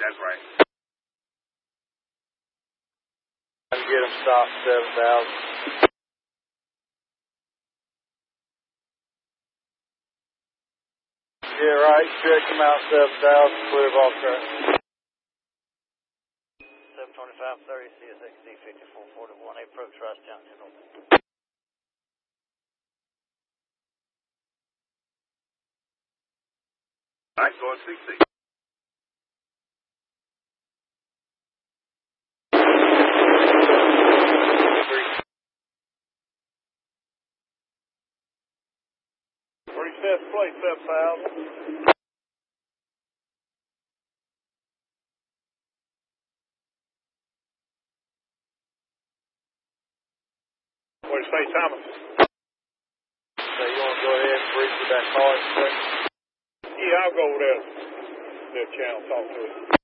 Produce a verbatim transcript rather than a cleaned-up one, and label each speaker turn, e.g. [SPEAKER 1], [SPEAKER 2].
[SPEAKER 1] That's right.
[SPEAKER 2] Get them stopped, seven thousand. Yeah, right. Check them out, seven thousand. Clear of all track.
[SPEAKER 3] seven twenty-five thirty, C S X D fifty-four forty-one, approach Rice Junction.
[SPEAKER 1] All right, going six six.
[SPEAKER 2] Three-fifth plate, seven thousand. What do you say, Thomas? So you want to go ahead and breach with that car?
[SPEAKER 4] Yeah, I'll go over there to the channel, talk to it.